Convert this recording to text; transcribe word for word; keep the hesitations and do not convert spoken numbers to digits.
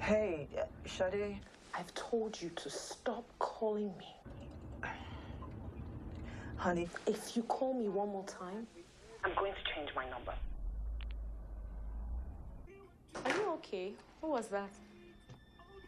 Hey, Shade. I've told you to stop calling me. Honey. If you call me one more time, I'm going to change my number. Are you okay? What was that?